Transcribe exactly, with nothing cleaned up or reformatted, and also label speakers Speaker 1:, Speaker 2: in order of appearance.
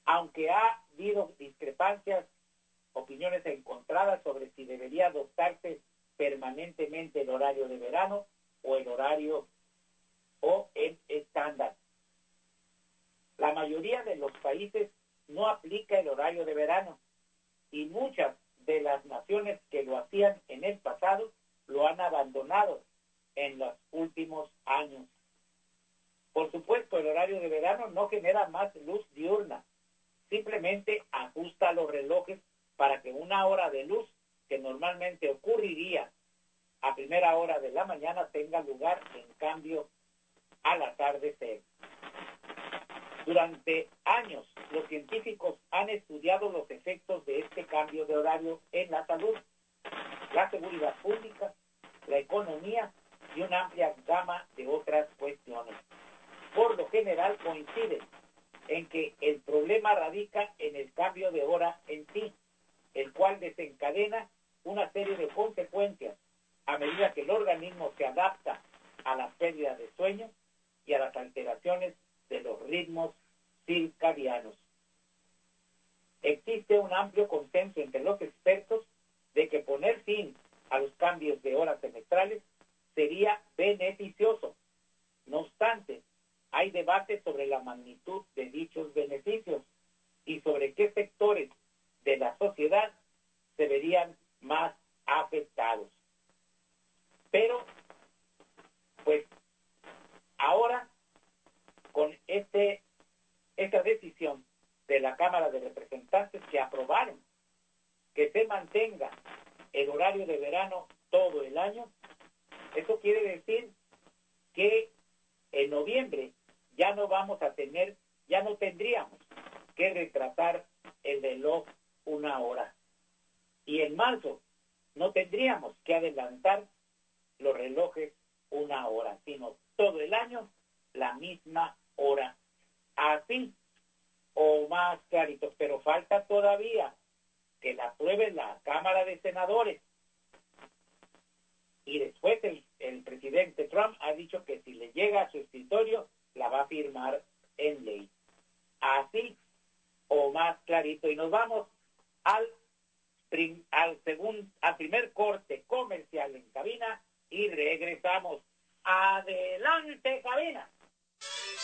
Speaker 1: aunque ha habido discrepancias, opiniones encontradas sobre si debería adoptarse permanentemente el horario de verano o el horario o el estándar. La mayoría de los países no aplica el horario de verano y muchas de las naciones que lo hacían en el pasado lo han abandonado en los últimos años. Por supuesto, el horario de verano no genera más luz diurna, simplemente ajusta los relojes para que una hora de luz que normalmente ocurriría a primera hora de la mañana tenga lugar en cambio al atardecer. Durante años, los científicos han estudiado los efectos de este cambio de horario en la salud, la seguridad pública, la economía y una amplia gama de otras cuestiones. Por lo general coinciden en que el problema radica en el cambio de hora en sí, el cual desencadena una serie de consecuencias a medida que el organismo se adapta a las pérdidas de sueño y a las alteraciones de los ritmos circadianos. Existe un amplio consenso entre los expertos de que poner fin a los cambios de horas semestrales sería beneficioso. No obstante, hay debate sobre la magnitud de dichos beneficios y sobre qué sectores de la sociedad se verían más afectados. Pero, pues, ahora, con este, esta decisión de la Cámara de Representantes que aprobaron que se mantenga el horario de verano todo el año, eso quiere decir que en noviembre ya no vamos a tener, ya no tendríamos que retrasar el reloj una hora. Y en marzo no tendríamos que adelantar los relojes una hora, sino todo el año la misma hora. Así o más clarito, pero falta todavía que la apruebe la Cámara de Senadores. Y después el, el presidente Trump ha dicho que si le llega a su escritorio, la va a firmar en ley. Así o más clarito. Y nos vamos al, prim, al, segun, al primer corte comercial en cabina y regresamos. ¡Adelante, cabina!